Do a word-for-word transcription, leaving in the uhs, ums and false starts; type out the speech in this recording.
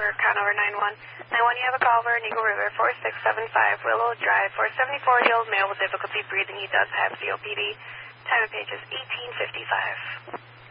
Conover nine one. nine one, you have a call over in Eagle River, four six seven five Willow Drive, four seventy-four Hills, male with difficulty breathing. He does have C O P D. Time of page is eighteen fifty-five.